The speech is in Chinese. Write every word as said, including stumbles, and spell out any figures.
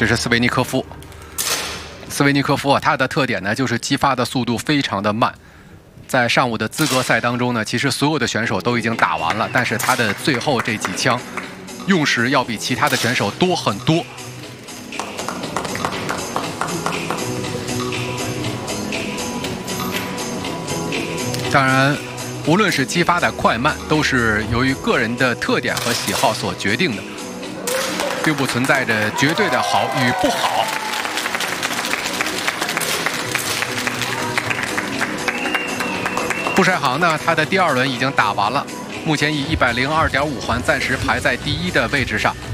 这是斯维尼科夫。斯维尼科夫啊，他的特点呢就是击发的速度非常的慢。在上午的资格赛当中呢，其实所有的选手都已经打完了，但是他的最后这几枪用时要比其他的选手多很多。当然，无论是击发的快慢，都是由于个人的特点和喜好所决定的，并不存在着绝对的好与不好。布帅航呢，他的第二轮已经打完了，目前以一百零二点五环暂时排在第一的位置上。